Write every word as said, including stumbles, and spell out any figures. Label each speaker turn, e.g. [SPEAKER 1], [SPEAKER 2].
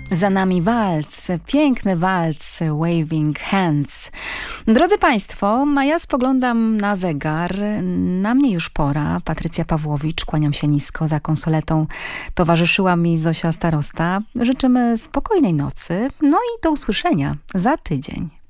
[SPEAKER 1] Za nami walc, piękny walc, Waving Hands. Drodzy Państwo, a ja spoglądam na zegar. Na mnie już pora. Patrycja Pawłowicz, kłaniam się nisko. Za konsoletą towarzyszyła mi Zosia Starosta. Życzymy spokojnej nocy. No i do usłyszenia za tydzień.